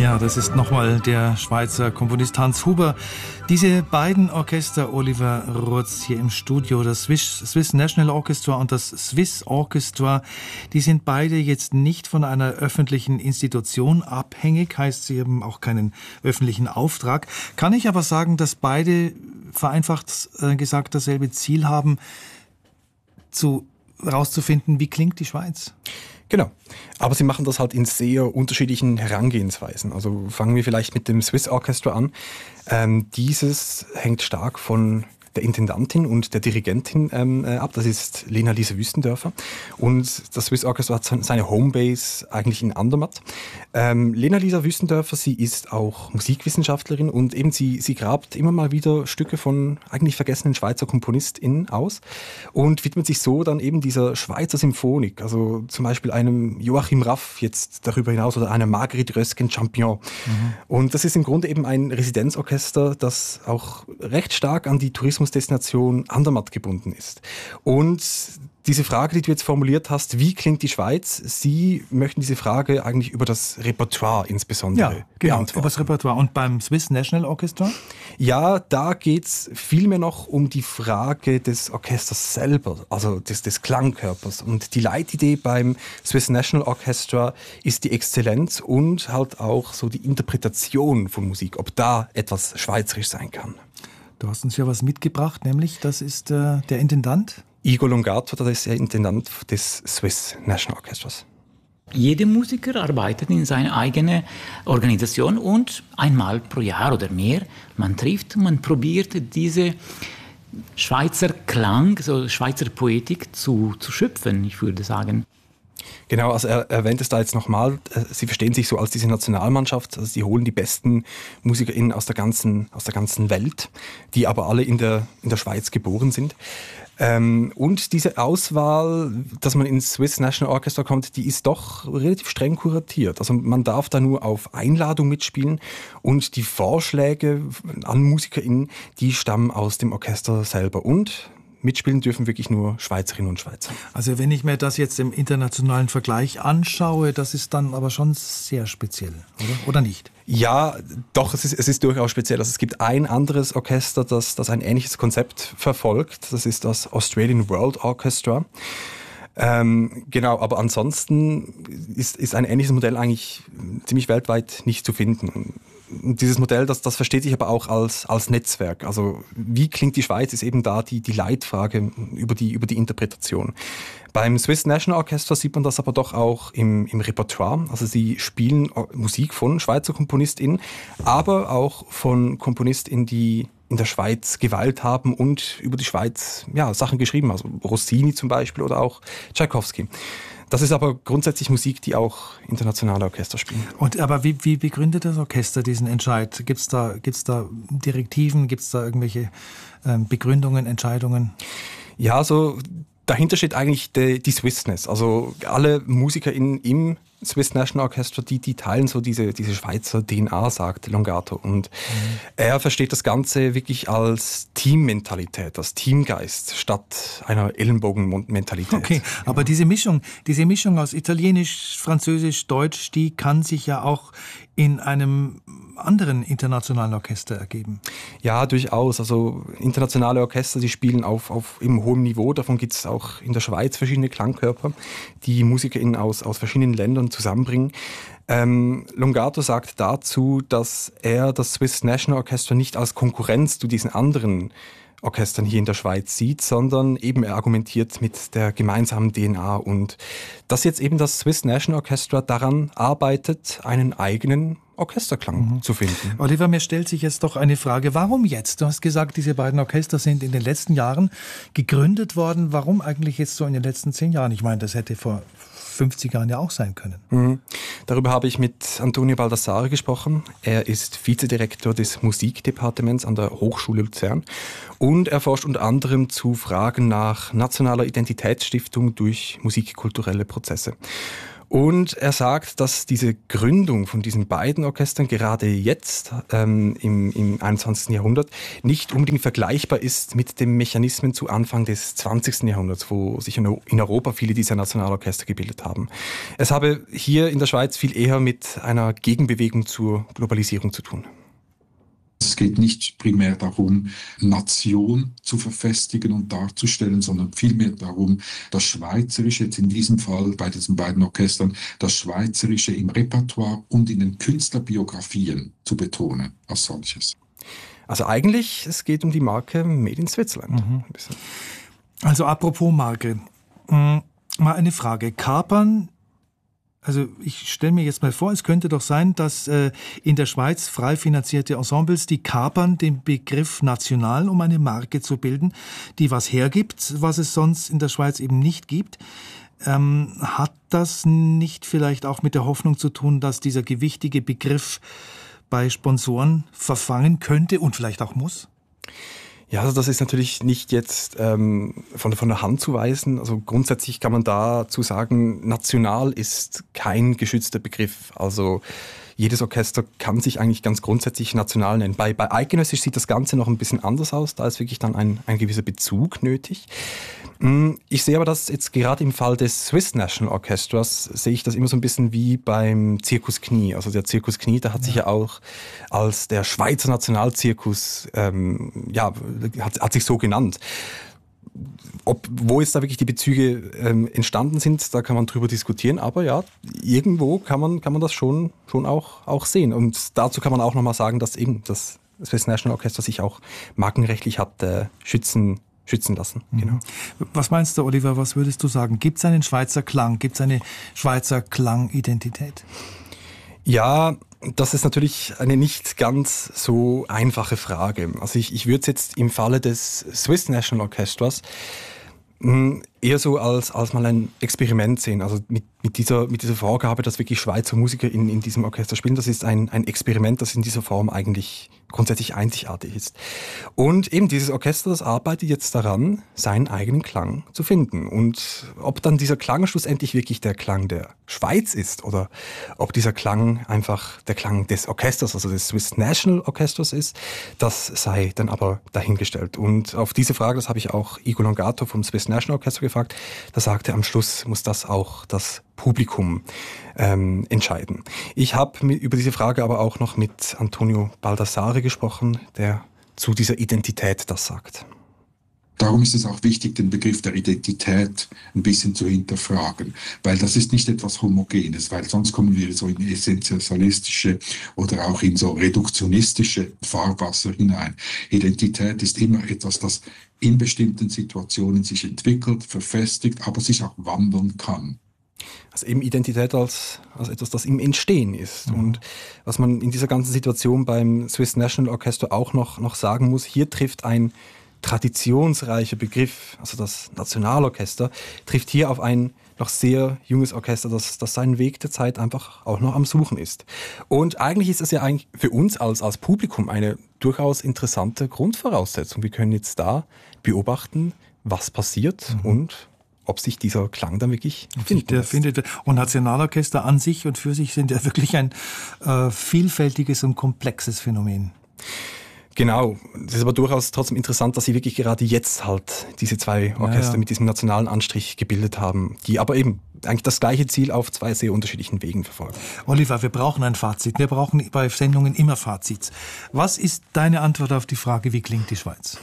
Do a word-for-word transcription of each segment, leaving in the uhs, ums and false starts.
Ja, das ist nochmal der Schweizer Komponist Hans Huber. Diese beiden Orchester, Oliver Rutz hier im Studio, das Swiss, Swiss National Orchestra und das Swiss Orchestra, die sind beide jetzt nicht von einer öffentlichen Institution abhängig, heißt, sie haben auch keinen öffentlichen Auftrag. Kann ich aber sagen, dass beide vereinfacht gesagt dasselbe Ziel haben, zu rauszufinden, wie klingt die Schweiz? Genau, aber sie machen das halt in sehr unterschiedlichen Herangehensweisen. Also fangen wir vielleicht mit dem Swiss Orchestra an. Ähm, dieses hängt stark von der Intendantin und der Dirigentin ähm, ab. Das ist Lena-Lise Wüstendörfer. Und das Swiss Orchestra hat seine Homebase eigentlich in Andermatt. Ähm, Lena-Lisa Wüstendörfer, sie ist auch Musikwissenschaftlerin und eben sie, sie grabt immer mal wieder Stücke von eigentlich vergessenen Schweizer KomponistInnen aus und widmet sich so dann eben dieser Schweizer Symphonik, also zum Beispiel einem Joachim Raff jetzt darüber hinaus oder einer Marguerite Rösken-Champion. Mhm. Und das ist im Grunde eben ein Residenzorchester, das auch recht stark an die Tourismus Destination Andermatt gebunden ist. Und diese Frage, die du jetzt formuliert hast, wie klingt die Schweiz? Sie möchten diese Frage eigentlich über das Repertoire insbesondere ja, genau, beantworten. Über das Repertoire. Und beim Swiss National Orchestra? Ja, da geht es vielmehr noch um die Frage des Orchesters selber, also des, des Klangkörpers. Und die Leitidee beim Swiss National Orchestra ist die Exzellenz und halt auch so die Interpretation von Musik, ob da etwas schweizerisch sein kann. Du hast uns ja was mitgebracht, nämlich das ist äh, der Intendant? Igor Longato, das ist der Intendant des Swiss National Orchestras. Jeder Musiker arbeitet in seiner eigenen Organisation und einmal pro Jahr oder mehr, man trifft, man probiert diese Schweizer Klang, so Schweizer Poetik zu, zu schöpfen, ich würde sagen. Genau, also er erwähnt es da jetzt nochmal, sie verstehen sich so als diese Nationalmannschaft, also sie holen die besten MusikerInnen aus der ganzen, aus der ganzen Welt, die aber alle in der, in der Schweiz geboren sind. Ähm, und diese Auswahl, dass man ins Swiss National Orchestra kommt, die ist doch relativ streng kuratiert. Also man darf da nur auf Einladung mitspielen und die Vorschläge an MusikerInnen, die stammen aus dem Orchester selber und mitspielen dürfen wirklich nur Schweizerinnen und Schweizer. Also wenn ich mir das jetzt im internationalen Vergleich anschaue, das ist dann aber schon sehr speziell, oder? Oder nicht? Ja, doch, es ist, es ist durchaus speziell. Also es gibt ein anderes Orchester, das, das ein ähnliches Konzept verfolgt. Das ist das Australian World Orchestra. Ähm, genau, aber ansonsten ist, ist ein ähnliches Modell eigentlich ziemlich weltweit nicht zu finden. Und dieses Modell, das, das versteht sich aber auch als, als Netzwerk. Also wie klingt die Schweiz, ist eben da die, die Leitfrage über die, über die Interpretation. Beim Swiss National Orchestra sieht man das aber doch auch im, im Repertoire. Also sie spielen Musik von Schweizer KomponistInnen, aber auch von KomponistInnen, die in der Schweiz geweilt haben und über die Schweiz ja, Sachen geschrieben haben. Also Rossini zum Beispiel oder auch Tschaikowski. Das ist aber grundsätzlich Musik, die auch internationale Orchester spielen. Und aber wie, wie begründet das Orchester diesen Entscheid? Gibt es da, gibt's da Direktiven, gibt es da irgendwelche ähm, Begründungen, Entscheidungen? Ja, so dahinter steht eigentlich die, die Swissness. Also alle Musiker in, im Swiss National Orchestra, die, die teilen so diese, diese Schweizer D N A, sagt Longato. Und mhm. er versteht das Ganze wirklich als Teammentalität, als Teamgeist statt einer Ellenbogenmentalität. Okay, aber diese Mischung, diese Mischung aus Italienisch, Französisch, Deutsch, die kann sich ja auch in einem anderen internationalen Orchester ergeben. Ja, durchaus. Also internationale Orchester, die spielen auf, auf eben hohem Niveau. Davon gibt es auch in der Schweiz verschiedene Klangkörper, die MusikerInnen aus, aus verschiedenen Ländern zusammenbringen. Ähm, Longato sagt dazu, dass er das Swiss National Orchestra nicht als Konkurrenz zu diesen anderen Orchestern hier in der Schweiz sieht, sondern eben er argumentiert mit der gemeinsamen D N A und dass jetzt eben das Swiss National Orchestra daran arbeitet, einen eigenen Orchesterklang mhm. zu finden. Oliver, mir stellt sich jetzt doch eine Frage, warum jetzt? Du hast gesagt, diese beiden Orchester sind in den letzten Jahren gegründet worden. Warum eigentlich jetzt so in den letzten zehn Jahren? Ich meine, das hätte vor fünfzig Jahren ja auch sein können. Mhm. Darüber habe ich mit Antonio Baldassare gesprochen. Er ist Vizedirektor des Musikdepartements an der Hochschule Luzern und er forscht unter anderem zu Fragen nach nationaler Identitätsstiftung durch musikkulturelle Prozesse. Und er sagt, dass diese Gründung von diesen beiden Orchestern gerade jetzt ähm, im, im einundzwanzigsten Jahrhundert nicht unbedingt vergleichbar ist mit den Mechanismen zu Anfang des zwanzigsten Jahrhunderts, wo sich in Europa viele dieser Nationalorchester gebildet haben. Es habe hier in der Schweiz viel eher mit einer Gegenbewegung zur Globalisierung zu tun. Es geht nicht primär darum, Nation zu verfestigen und darzustellen, sondern vielmehr darum, das Schweizerische, jetzt in diesem Fall bei diesen beiden Orchestern, das Schweizerische im Repertoire und in den Künstlerbiografien zu betonen als solches. Also eigentlich, es geht um die Marke Made in Switzerland. Mhm. Also apropos Marke, mal eine Frage. Kapern, also ich stelle mir jetzt mal vor, es könnte doch sein, dass äh, in der Schweiz frei finanzierte Ensembles, die kapern den Begriff national, um eine Marke zu bilden, die was hergibt, was es sonst in der Schweiz eben nicht gibt. Ähm, hat das nicht vielleicht auch mit der Hoffnung zu tun, dass dieser gewichtige Begriff bei Sponsoren verfangen könnte und vielleicht auch muss? Ja, also das ist natürlich nicht jetzt ähm, von, von der Hand zu weisen. Also grundsätzlich kann man dazu sagen, national ist kein geschützter Begriff. Also jedes Orchester kann sich eigentlich ganz grundsätzlich national nennen. Bei, bei eidgenössisch sieht das Ganze noch ein bisschen anders aus. Da ist wirklich dann ein, ein gewisser Bezug nötig. Ich sehe aber das jetzt gerade im Fall des Swiss National Orchestras, sehe ich das immer so ein bisschen wie beim Zirkus Knie. Also der Zirkus Knie, der hat sich ja auch als der Schweizer Nationalzirkus, ähm, ja, hat, hat sich so genannt. Ob, wo jetzt da wirklich die Bezüge ähm, entstanden sind, da kann man drüber diskutieren, aber ja, irgendwo kann man, kann man das schon, schon auch, auch sehen. Und dazu kann man auch nochmal sagen, dass eben das Swiss National Orchestra sich auch markenrechtlich hat äh, schützen schützen lassen. Mhm. Genau. Was meinst du, Oliver, was würdest du sagen? Gibt es einen Schweizer Klang? Gibt es eine Schweizer Klangidentität? Ja, das ist natürlich eine nicht ganz so einfache Frage. Also ich, ich würde es jetzt im Falle des Swiss National Orchestras mh, eher so als, als mal ein Experiment sehen. Also mit, mit, dieser, mit dieser Vorgabe, dass wirklich Schweizer Musiker in, in diesem Orchester spielen, das ist ein, ein Experiment, das in dieser Form eigentlich grundsätzlich einzigartig ist. Und eben dieses Orchester, das arbeitet jetzt daran, seinen eigenen Klang zu finden. Und ob dann dieser Klang schlussendlich wirklich der Klang der Schweiz ist oder ob dieser Klang einfach der Klang des Orchesters, also des Swiss National Orchestras ist, das sei dann aber dahingestellt. Und auf diese Frage, das habe ich auch Igor Longato vom Swiss National Orchestra gefragt, da sagte er, am Schluss muss das auch das Publikum ähm, entscheiden. Ich habe über diese Frage aber auch noch mit Antonio Baldassare gesprochen, der zu dieser Identität das sagt. Darum ist es auch wichtig, den Begriff der Identität ein bisschen zu hinterfragen, weil das ist nicht etwas Homogenes, weil sonst kommen wir so in essentialistische oder auch in so reduktionistische Fahrwasser hinein. Identität ist immer etwas, das in bestimmten Situationen sich entwickelt, verfestigt, aber sich auch wandeln kann. Also eben Identität als, als etwas, das im Entstehen ist. Mhm. Und was man in dieser ganzen Situation beim Swiss National Orchestra auch noch, noch sagen muss, hier trifft ein traditionsreicher Begriff, also das Nationalorchester, trifft hier auf ein noch sehr junges Orchester, das, das seinen Weg der Zeit einfach auch noch am Suchen ist. Und eigentlich ist es ja eigentlich für uns als, als Publikum eine durchaus interessante Grundvoraussetzung. Wir können jetzt da beobachten, was passiert mhm. und ob sich dieser Klang dann wirklich findet. findet. Und Nationalorchester an sich und für sich sind ja wirklich ein äh, vielfältiges und komplexes Phänomen. Genau. Es ist aber durchaus trotzdem interessant, dass sie wirklich gerade jetzt halt diese zwei Orchester ja, ja. mit diesem nationalen Anstrich gebildet haben, die aber eben eigentlich das gleiche Ziel auf zwei sehr unterschiedlichen Wegen verfolgen. Oliver, wir brauchen ein Fazit. Wir brauchen bei Sendungen immer Fazits. Was ist deine Antwort auf die Frage, wie klingt die Schweiz?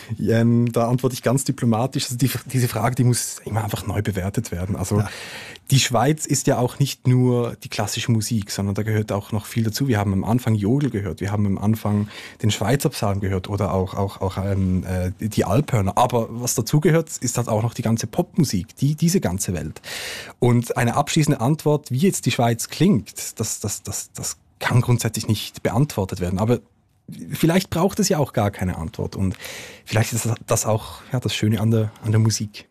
Ähm, da antworte ich ganz diplomatisch. Also die, diese Frage, die muss immer einfach neu bewertet werden. Also ja. Die Schweiz ist ja auch nicht nur die klassische Musik, sondern da gehört auch noch viel dazu. Wir haben am Anfang Jodel gehört, wir haben am Anfang den Schweizer Psalm gehört oder auch, auch, auch ähm, äh, die Alphörner. Aber was dazu gehört, ist halt auch noch die ganze Popmusik, die, diese ganze Welt. Und eine abschließende Antwort, wie jetzt die Schweiz klingt, das, das, das, das kann grundsätzlich nicht beantwortet werden. Aber vielleicht braucht es ja auch gar keine Antwort. Und vielleicht ist das auch ja, das Schöne an der, an der Musik.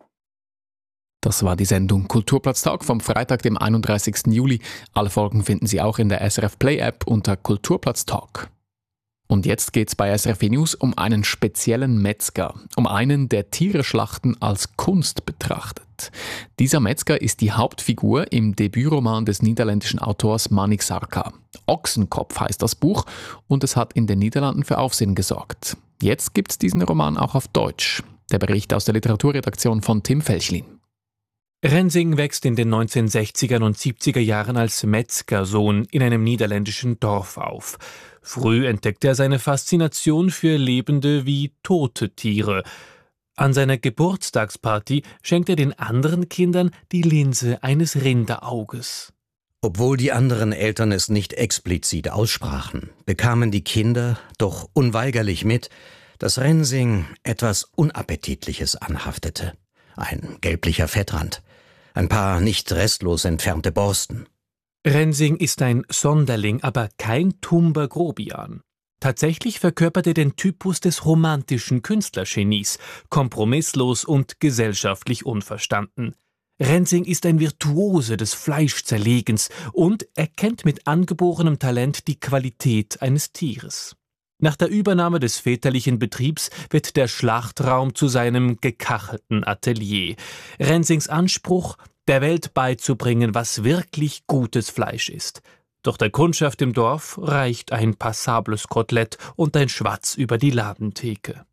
Das war die Sendung Kulturplatztag vom Freitag, dem einunddreißigsten Juli. Alle Folgen finden Sie auch in der S R F Play App unter Kulturplatztag. Und jetzt geht's bei S R F News um einen speziellen Metzger, um einen, der Tiereschlachten als Kunst betrachtet. hat. Dieser Metzger ist die Hauptfigur im Debütroman des niederländischen Autors Manik Sarka. Ochsenkopf heißt das Buch und es hat in den Niederlanden für Aufsehen gesorgt. Jetzt gibt es diesen Roman auch auf Deutsch. Der Bericht aus der Literaturredaktion von Tim Felchlin. Rensing wächst in den neunzehnhundertsechziger und siebziger Jahren als Metzgersohn in einem niederländischen Dorf auf. Früh entdeckt er seine Faszination für lebende wie tote Tiere. An seiner Geburtstagsparty schenkt er den anderen Kindern die Linse eines Rinderauges. Obwohl die anderen Eltern es nicht explizit aussprachen, bekamen die Kinder doch unweigerlich mit, dass Rensing etwas Unappetitliches anhaftete. Ein gelblicher Fettrand, ein paar nicht restlos entfernte Borsten. Rensing ist ein Sonderling, aber kein tumber Grobian. Tatsächlich verkörpert er den Typus des romantischen Künstlergenies, kompromisslos und gesellschaftlich unverstanden. Rensing ist ein Virtuose des Fleischzerlegens und erkennt mit angeborenem Talent die Qualität eines Tieres. Nach der Übernahme des väterlichen Betriebs wird der Schlachtraum zu seinem gekachelten Atelier. Rensings Anspruch, der Welt beizubringen, was wirklich gutes Fleisch ist. Doch der Kundschaft im Dorf reicht ein passables Kotelett und ein Schwatz über die Ladentheke.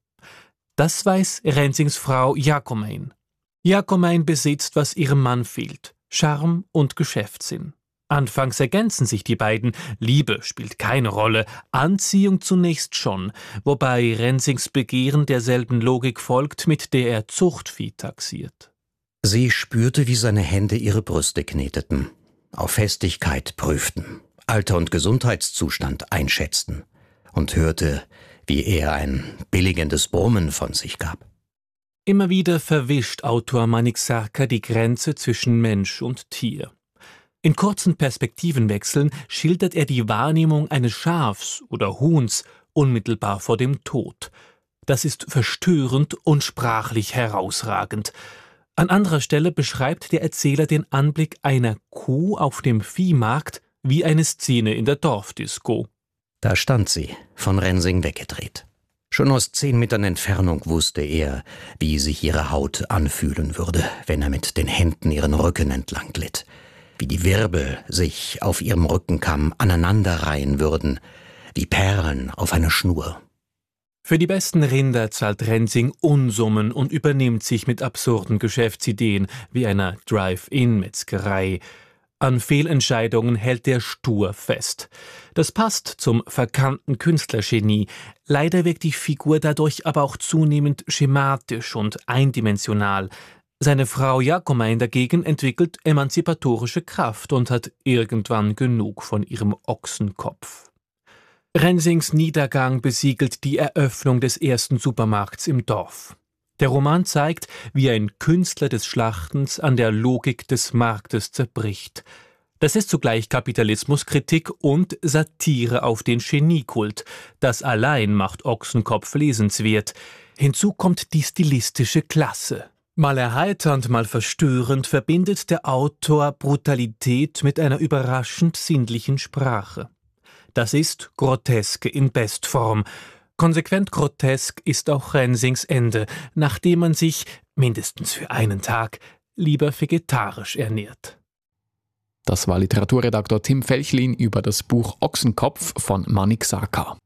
Das weiß Rensings Frau Jacomein. Jacomein besitzt, was ihrem Mann fehlt: Charme und Geschäftssinn. Anfangs ergänzen sich die beiden, Liebe spielt keine Rolle, Anziehung zunächst schon, wobei Rensings Begehren derselben Logik folgt, mit der er Zuchtvieh taxiert. Sie spürte, wie seine Hände ihre Brüste kneteten, auf Festigkeit prüften, Alter und Gesundheitszustand einschätzten und hörte, wie er ein billigendes Brummen von sich gab. Immer wieder verwischt Autor Manik Sarka die Grenze zwischen Mensch und Tier. In kurzen Perspektivenwechseln schildert er die Wahrnehmung eines Schafs oder Huhns unmittelbar vor dem Tod. Das ist verstörend und sprachlich herausragend. An anderer Stelle beschreibt der Erzähler den Anblick einer Kuh auf dem Viehmarkt wie eine Szene in der Dorfdisco. Da stand sie, von Rensing weggedreht. Schon aus zehn Metern Entfernung wusste er, wie sich ihre Haut anfühlen würde, wenn er mit den Händen ihren Rücken entlang glitt. Wie die Wirbel sich auf ihrem Rückenkamm aneinanderreihen würden, wie Perlen auf einer Schnur. Für die besten Rinder zahlt Rensing Unsummen und übernimmt sich mit absurden Geschäftsideen wie einer Drive-In-Metzgerei. An Fehlentscheidungen hält er stur fest. Das passt zum verkannten Künstlergenie. Leider wirkt die Figur dadurch aber auch zunehmend schematisch und eindimensional. Seine Frau Jacomein dagegen entwickelt emanzipatorische Kraft und hat irgendwann genug von ihrem Ochsenkopf. Rensings Niedergang besiegelt die Eröffnung des ersten Supermarkts im Dorf. Der Roman zeigt, wie ein Künstler des Schlachtens an der Logik des Marktes zerbricht. Das ist zugleich Kapitalismuskritik und Satire auf den Geniekult. Das allein macht Ochsenkopf lesenswert. Hinzu kommt die stilistische Klasse. Mal erheiternd, mal verstörend verbindet der Autor Brutalität mit einer überraschend sinnlichen Sprache. Das ist Groteske in Bestform. Konsequent grotesk ist auch Rensings Ende, nachdem man sich, mindestens für einen Tag, lieber vegetarisch ernährt. Das war Literaturredaktor Tim Felchlin über das Buch Ochsenkopf von Manik Sarka.